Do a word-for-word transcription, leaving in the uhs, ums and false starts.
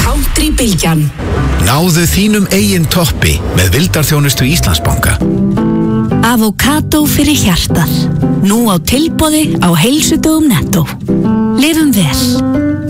Country-bylgjan. Náðu þínum eigin toppi með vildarþjónustu Íslandsbanka. Avokado fyrir hjartað. Nú á tilboði á heilsudögum Netto. Lifum vel.